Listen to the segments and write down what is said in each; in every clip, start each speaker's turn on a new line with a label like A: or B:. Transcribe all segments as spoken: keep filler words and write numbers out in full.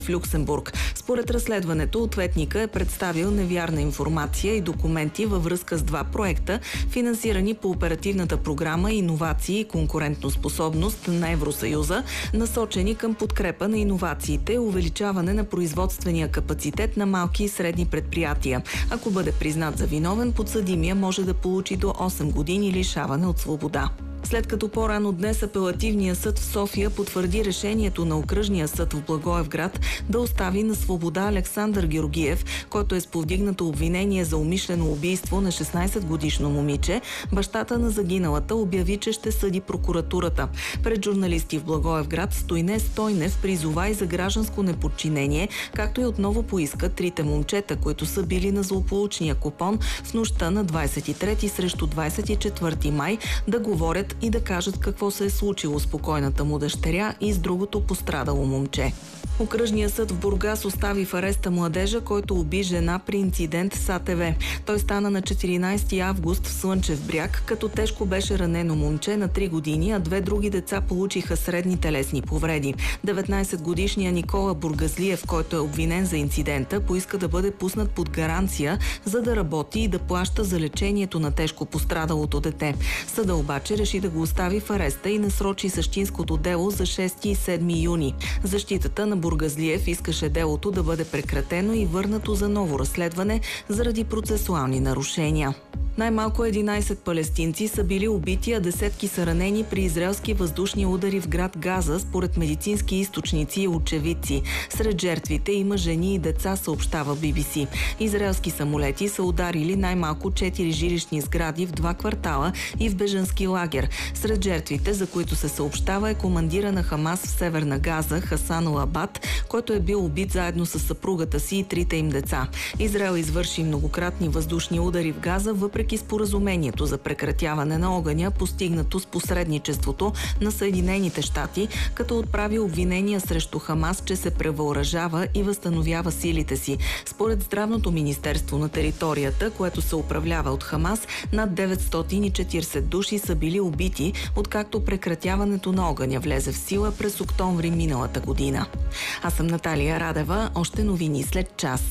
A: в Люксембург. Според разследването, ответника е представил невярна информация и документи във връзка с два проекта, финансирани по оперативната програма Иновации и конкурентоспособност на Евросъюза, насочени към подкрепа на иновациите и увеличаване на производствения капацитет на малки и средни предприятия. Ако бъде признат за виновен, подсъдимия може да получи до осем години лишаване от свобода. След като по-рано днес апелативният съд в София потвърди решението на окръжния съд в Благоевград да остави на свобода Александър Георгиев, който е с повдигнато обвинение за умишлено убийство на шестнайсетгодишно момиче, бащата на загиналата обяви, че ще съди прокуратурата. Пред журналисти в Благоевград Стойне Стойнев призова и за гражданско неподчинение, както и отново поиска трите момчета, които са били на злополучния купон в нощта на двайсет и трети срещу двайсет и четвърти май, да говорят и да кажат какво се е случило с покойната му дъщеря и с другото пострадало момче. Окръжният съд в Бургас остави в ареста младежа, който уби жена при инцидент с А Т В. Той стана на четиринайсети август в Слънчев бряг, като тежко беше ранено момче на три години, а две други деца получиха средни телесни повреди. деветнайсетгодишният Никола Бургазлиев, който е обвинен за инцидента, поиска да бъде пуснат под гаранция, за да работи и да плаща за лечението на тежко пострадалото дете. Съда обаче реши да го остави в ареста и насрочи същинското дело за шести и седми юни. Защитата на Бургазлиев искаше делото да бъде прекратено и върнато за ново разследване заради процесуални нарушения. Най-малко единайсет палестинци са били убити, а десетки са ранени при израелски въздушни удари в град Газа, според медицински източници и очевидци. Сред жертвите има жени и деца, съобщава Би Би Си. Израелски самолети са ударили най-малко четири жилищни сгради в два квартала и в бежански лагер. Сред жертвите, за които се съобщава, е командира на Хамас в Северна Газа Хасан Алабад, който е бил убит заедно с съпругата си и трите им деца. Израел извърши многократни въздушни удари в Газа, въпреки споразумението за прекратяване на огъня, постигнато с посредничеството на Съединените щати, като отправи обвинения срещу Хамас, че се превъоръжава и възстановява силите си. Според Здравното министерство на територията, което се управлява от Хамас, над деветстотин и четирийсет души са били убити, откакто прекратяването на огъня влезе в сила през октомври миналата година. Аз съм Наталия Радева. Още новини след час.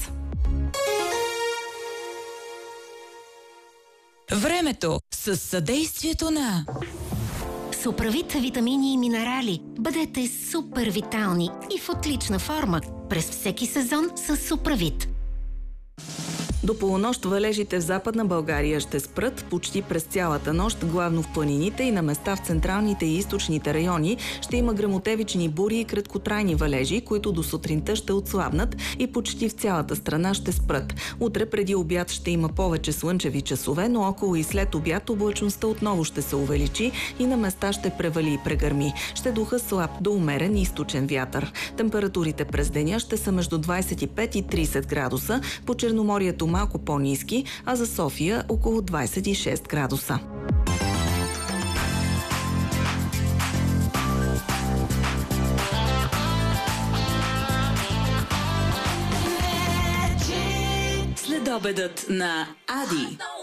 B: Времето с съдействието на
C: Суправит витамини и минерали. Бъдете супер витални и в отлична форма през всеки сезон с Суправит.
A: До полунощ валежите в Западна България ще спрат почти през цялата нощ, главно в планините и на места в централните и източните райони ще има гръмотевични бури и краткотрайни валежи, които до сутринта ще отслабнат и почти в цялата страна ще спрат. Утре преди обяд ще има повече слънчеви часове, но около и след обяд облачността отново ще се увеличи и на места ще превали и прегърми. Ще духа слаб до умерен източен вятър. Температурите през деня ще са между двайсет и пет и трийсет градуса, по Черноморието малко по-ниски, а за София около двайсет и шест градуса.
B: Следобедът на Ади.